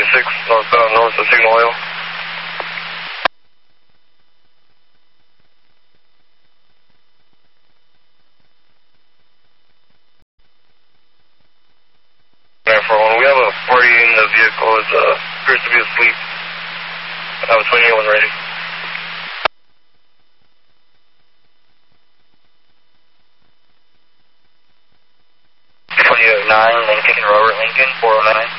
6 northbound north of Signal Hill. We have a party in the vehicle. It appears to be asleep. I have a 28 one ready. 2809, Lincoln, Robert Lincoln, 409.